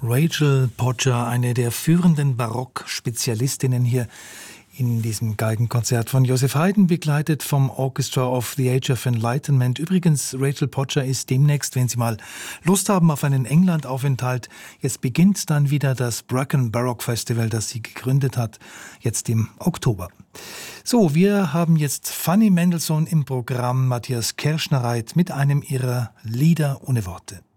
Rachel Podger, eine der führenden Barock-Spezialistinnen hier in diesem Geigenkonzert von Joseph Haydn, begleitet vom Orchestra of the Age of Enlightenment. Übrigens, Rachel Podger ist demnächst, wenn Sie mal Lust haben auf einen England-Aufenthalt, jetzt beginnt dann wieder das Brecon Baroque Festival, das sie gegründet hat, jetzt im Oktober. So, wir haben jetzt Fanny Mendelssohn im Programm, Matthias Kerschnereit mit einem ihrer Lieder ohne Worte.